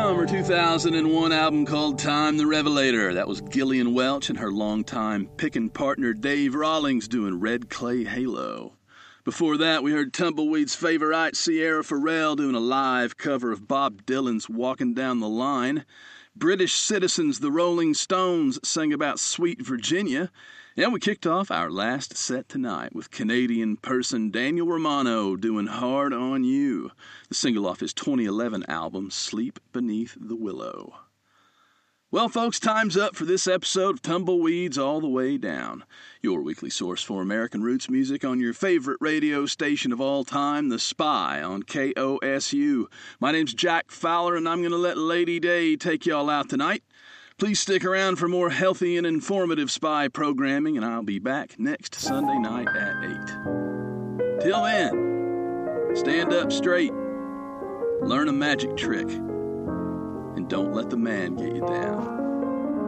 from her 2001 album called Time the Revelator. That was Gillian Welch and her longtime picking partner Dave Rawlings doing Red Clay Halo. Before that, we heard Tumbleweed's favorite Sierra Farrell doing a live cover of Bob Dylan's Walking Down the Line. British Citizens, the Rolling Stones, sang about Sweet Virginia. And we kicked off our last set tonight with Canadian person Daniel Romano doing Hard on You, the single off his 2011 album Sleep Beneath the Willow. Well, folks, time's up for this episode of Tumbleweeds All the Way Down, your weekly source for American roots music on your favorite radio station of all time, The Spy on KOSU. My name's Jack Fowler, and I'm going to let Lady Day take y'all out tonight. Please stick around for more healthy and informative Spy programming, and I'll be back next Sunday night at 8. Till then, stand up straight, learn a magic trick, and don't let the man get you down.